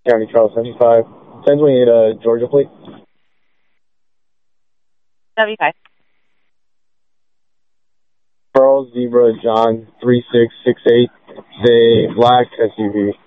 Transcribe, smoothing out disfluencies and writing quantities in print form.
County Charles 75. 1028, Georgia, please. 75. Charles Zebra John 3668. The black SUV.